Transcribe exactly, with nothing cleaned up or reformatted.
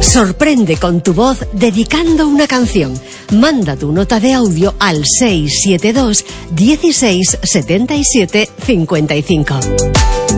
Sorprende con tu voz dedicando una canción. Manda tu nota de audio al seis siete dos, dieciséis, setenta y siete, cincuenta y cinco.